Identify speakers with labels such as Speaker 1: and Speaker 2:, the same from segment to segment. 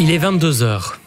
Speaker 1: Il est 22h.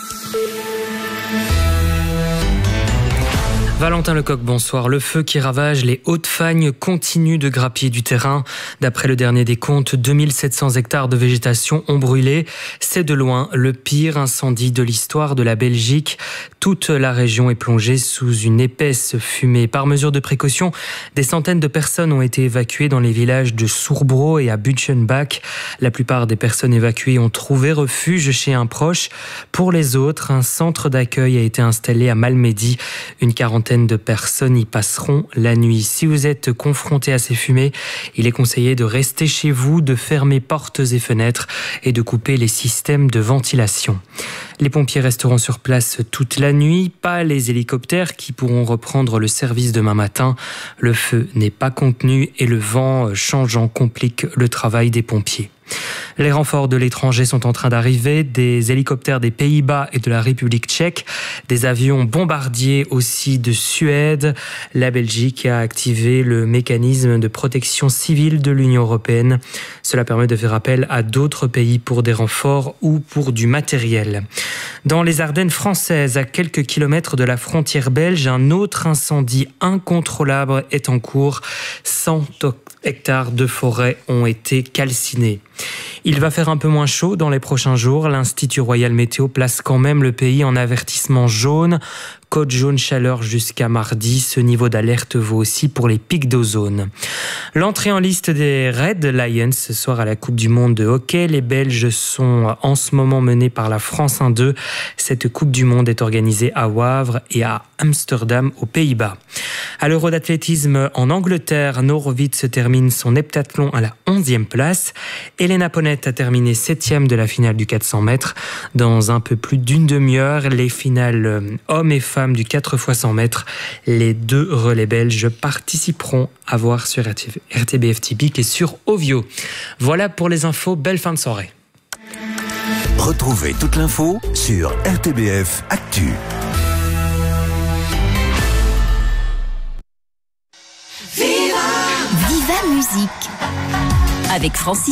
Speaker 1: Valentin Lecoq, bonsoir. Le feu qui ravage les Hauts-de-Fagne continue de grappiller du terrain. D'après le dernier décompte, 2700 hectares de végétation ont brûlé. C'est de loin le pire incendie de l'histoire de la Belgique. Toute la région est plongée sous une épaisse fumée. Par mesure de précaution, des centaines de personnes ont été évacuées dans les villages de Sourbro et à Butchenbach. La plupart des personnes évacuées ont trouvé refuge chez un proche. Pour les autres, un centre d'accueil a été installé à Malmedy. Une quarantaine de personnes y passeront la nuit. Si vous êtes confronté à ces fumées, il est conseillé de rester chez vous, de fermer portes et fenêtres et de couper les systèmes de ventilation. Les pompiers resteront sur place toute la nuit, pas les hélicoptères qui pourront reprendre le service demain matin. Le feu n'est pas contenu et le vent changeant complique le travail des pompiers. Les renforts de l'étranger sont en train d'arriver, des hélicoptères des Pays-Bas et de la République tchèque, des avions bombardiers aussi de Suède. La Belgique a activé le mécanisme de protection civile de l'Union européenne. Cela permet de faire appel à d'autres pays pour des renforts ou pour du matériel. Dans les Ardennes françaises, à quelques kilomètres de la frontière belge, un autre incendie incontrôlable est en cours. 100 hectares de forêt ont été calcinés. Il va faire un peu moins chaud dans les prochains jours. L'Institut Royal Météo place quand même le pays en avertissement jaune. Code jaune chaleur jusqu'à mardi. Ce niveau d'alerte vaut aussi pour les pics d'ozone. L'entrée en liste des Red Lions ce soir à la Coupe du Monde de hockey. Les Belges sont en ce moment menés par la France 1-2. Cette Coupe du Monde est organisée à Wavre et à Amsterdam aux Pays-Bas. À l'Euro d'athlétisme en Angleterre, Norwitz termine son heptathlon à la 11e place. Elena Ponette a terminé 7e de la finale du 400 mètres. Dans un peu plus d'une demi-heure, les finales hommes et femmes du 4x100 mètres. Les deux relais belges participeront à voir sur RTBF Typique et sur Ovio. Voilà pour les infos. Belle fin de soirée.
Speaker 2: Retrouvez toute l'info sur RTBF Actu.
Speaker 3: Viva Musique avec Francis.